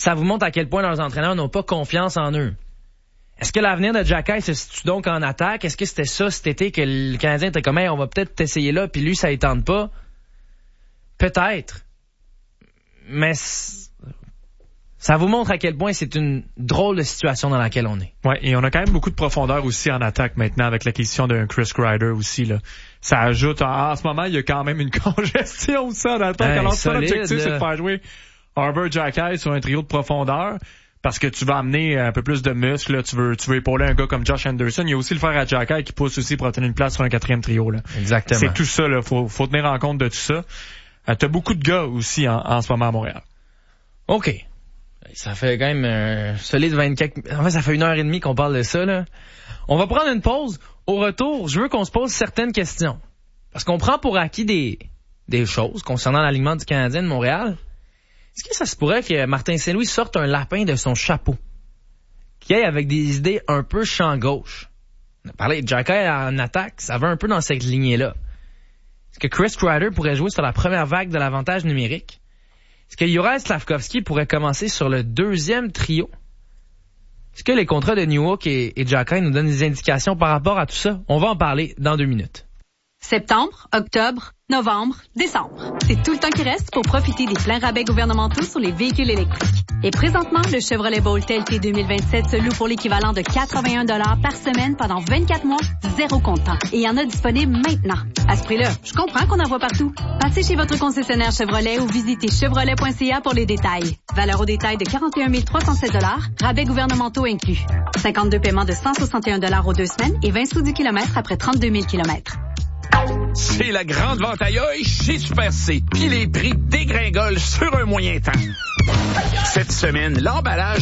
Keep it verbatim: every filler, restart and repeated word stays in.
ça vous montre à quel point leurs entraîneurs n'ont pas confiance en eux. Est-ce que l'avenir de Xhekaj se situe donc en attaque? Est-ce que c'était ça cet été que le Canadien était comme hey, on va peut-être t'essayer là, puis lui, ça ne tente pas? Peut-être. Mais ça vous montre à quel point c'est une drôle de situation dans laquelle on est. Ouais, et on a quand même beaucoup de profondeur aussi en attaque maintenant avec l'acquisition d'un Chris Kreider aussi, là. Ça ajoute, en, en ce moment, il y a quand même une congestion aussi en attaque. Hey, Alors, solide, l'objectif, là. c'est de faire jouer Arbor Xhekaj sur un trio de profondeur. Parce que tu vas amener un peu plus de muscles, là. Tu veux, tu veux épauler un gars comme Josh Anderson. Il y a aussi le frère à Xhekaj qui pousse aussi pour obtenir une place sur un quatrième trio, là. Exactement. C'est tout ça, là. Faut, faut tenir en compte de tout ça. Euh, t'as beaucoup de gars aussi en, en ce moment à Montréal. OK. Ça fait quand même un solide vingt-quatre... En fait, ça fait une heure et demie qu'on parle de ça, là. On va prendre une pause. Au retour, je veux qu'on se pose certaines questions. Parce qu'on prend pour acquis des, des choses concernant l'alignement du Canadien de Montréal. Est-ce que ça se pourrait que Martin Saint-Louis sorte un lapin de son chapeau? Qu'il aille avec des idées un peu champ gauche? On a parlé de Xhekaj en attaque, ça va un peu dans cette lignée-là. Est-ce que Chris Kreider pourrait jouer sur la première vague de l'avantage numérique? Est-ce que Juraj Slafkovský pourrait commencer sur le deuxième trio? Est-ce que les contrats de Newhook et, et Xhekaj nous donnent des indications par rapport à tout ça? On va en parler dans deux minutes. Septembre, octobre, novembre, décembre. C'est tout le temps qui reste pour profiter des pleins rabais gouvernementaux sur les véhicules électriques. Et présentement, le Chevrolet Bolt L T deux mille vingt-sept se loue pour l'équivalent de quatre-vingt-un dollars par semaine pendant vingt-quatre mois, zéro comptant. Et il y en a disponible maintenant. À ce prix-là, je comprends qu'on en voit partout. Passez chez votre concessionnaire Chevrolet ou visitez chevrolet point c a pour les détails. Valeur au détail de quarante et un mille trois cent sept dollars, rabais gouvernementaux inclus. cinquante-deux paiements de cent soixante et un dollars aux deux semaines et vingt sous du kilomètre après trente-deux mille kilomètres. C'est la grande vente à l'œil chez Super C. Puis les prix dégringolent sur un moyen temps. Cette semaine, l'emballage